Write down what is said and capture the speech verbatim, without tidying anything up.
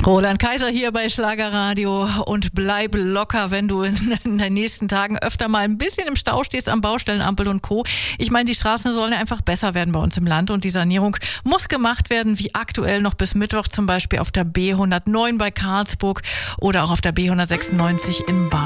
Roland Kaiser hier bei Schlagerradio und bleib locker, wenn du in, in den nächsten Tagen öfter mal ein bisschen im Stau stehst am Baustellenampel und Co. Ich meine, die Straßen sollen ja einfach besser werden bei uns im Land und die Sanierung muss gemacht werden, wie aktuell noch bis Mittwoch zum Beispiel auf der B hundertneun bei Karlsburg oder auch auf der B hundertsechsundneunzig in Baden.